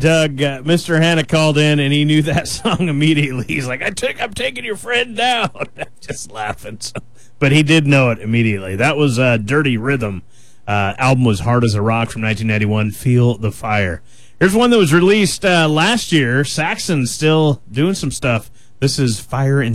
Doug, Mr. Hanna called in, and he knew that song immediately. He's like, I'm taking your friend down. Just laughing. So, but he did know it immediately. That was Dirty Rhythm. Album was Hard as a Rock from 1991, Feel the Fire. Here's one that was released last year. Saxon's still doing some stuff. This is Fire and